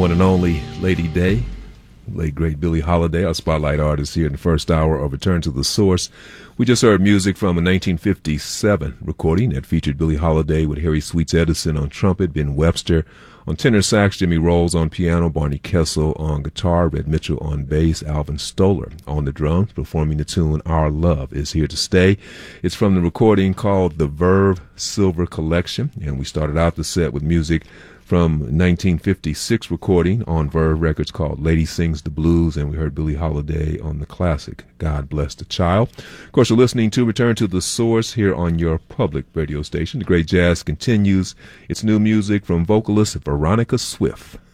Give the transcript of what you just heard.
one and only Lady Day, late great Billie Holiday, our spotlight artist here in the first hour of Return to the Source. We just heard music from a 1957 recording that featured Billie Holiday with Harry Sweets Edison on trumpet, Ben Webster on tenor sax, Jimmy Rolls on piano, Barney Kessel on guitar, Red Mitchell on bass, Alvin Stoller on the drums, performing the tune Our Love Is Here to Stay. It's from the recording called the Verve Silver Collection, and we started out the set with music from 1956 recording on Verve Records called Lady Sings the Blues, and we heard Billie Holiday on the classic God Bless the Child. Of course, you're listening to Return to the Source here on your public radio station. The great jazz continues. It's new music from vocalist Veronica Swift.